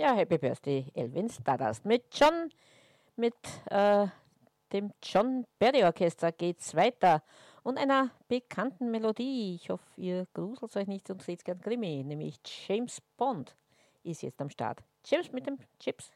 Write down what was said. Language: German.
Ja, Happy Birthday, Elvin Stardust. Mit dem John Barry Orchester geht's weiter und einer bekannten Melodie. Ich hoffe, ihr gruselt euch nicht und seht gern Krimi, nämlich James Bond ist jetzt am Start. James mit dem Chips.